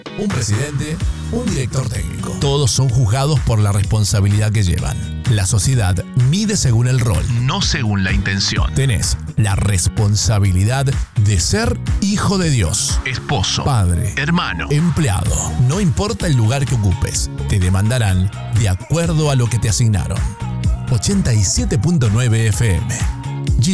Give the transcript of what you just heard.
Un presidente, un director técnico. Todos son juzgados por la responsabilidad que llevan. La sociedad mide según el rol, no según la intención. Tenés la responsabilidad de ser hijo de Dios, esposo, padre, hermano, empleado. No importa el lugar que ocupes, te demandarán de acuerdo a lo que te asignaron. 87.9 FM.